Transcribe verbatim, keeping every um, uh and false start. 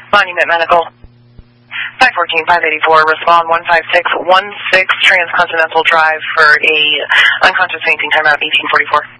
Monument Medical. five fourteen, five eighty-four, respond one five six one six Transcontinental Drive for a unconscious fainting, timeout eighteen forty-four.